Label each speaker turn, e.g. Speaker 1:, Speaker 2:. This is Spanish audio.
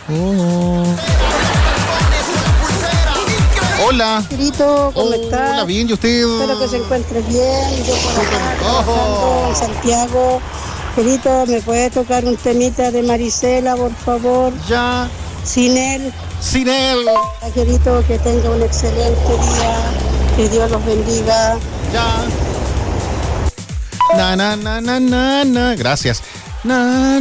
Speaker 1: Oh. Hola.
Speaker 2: Querido, ¿cómo estás?
Speaker 1: Hola, bien, ¿y usted?
Speaker 2: Espero que se encuentre bien. Yo por acá, trabajando en Santiago. Querido, ¿me puede tocar un temita de Marisela, por favor?
Speaker 1: Ya.
Speaker 2: Sin él.
Speaker 1: Sin él.
Speaker 2: Querido, que tenga un excelente día. Que Dios los bendiga.
Speaker 1: Ya. Na, na, na, na, na, na. Gracias. Na,